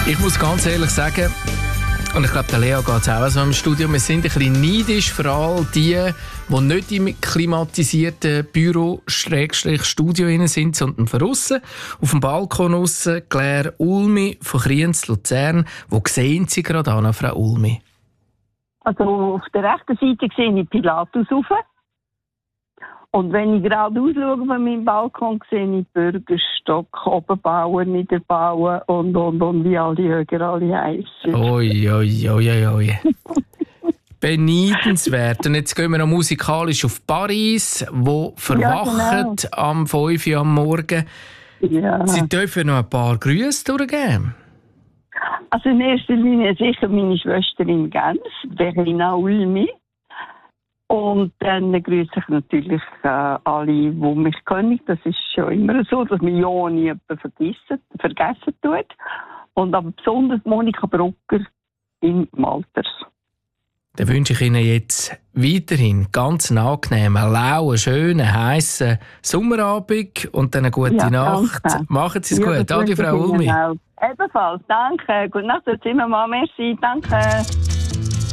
Ich muss ganz ehrlich sagen, und ich glaube, der Lea geht es auch so im Studio, wir sind ein bisschen neidisch für all die nicht im klimatisierten Büro-Studio sind, sondern von aussen, auf dem Balkon aussen, Claire Ulmi von Kriens, Luzern. Wo sehen Sie gerade an, Frau Ulmi? Also auf der rechten Seite sehe ich Pilatus rauf. Und wenn ich gerade ausschaue von meinem Balkon, sehe ich Bürgerstock, Oberbauern, Niederbauern und wie all die Höger alle heissen. Oi. Beneidenswert. Und jetzt gehen wir noch musikalisch auf Paris, wo verwacht am 5 Uhr am Morgen. Ja. Sie dürfen noch ein paar Grüße durchgeben. Also in erster Linie sicher meine Schwester in Genf, Verena Ulmi. Und dann grüße ich natürlich alle, die mich kennen. Das ist schon immer so, dass man ja nie jemanden vergessen tut. Und aber besonders Monika Brucker in Malters. Dann wünsche ich Ihnen jetzt weiterhin ganz einen angenehmen, lauen, schönen, heissen Sommerabend und dann eine gute Nacht. Danke. Machen Sie es gut. Adi, Frau Ulmi. Ebenfalls, danke. Gute Nacht, Zimmermann. Merci, danke.